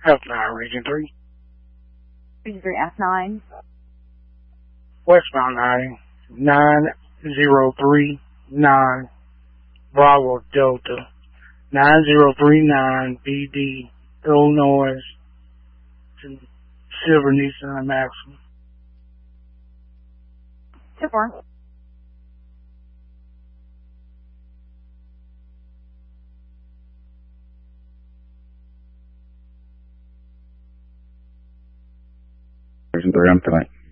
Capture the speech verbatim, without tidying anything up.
F nine, Region three. Region three, F nine. Westbound nine, nine zero three nine, Bravo Delta, nine zero three nine B D, Illinois, to Silver Nissan Maxima. two four. Region three, I'm tonight.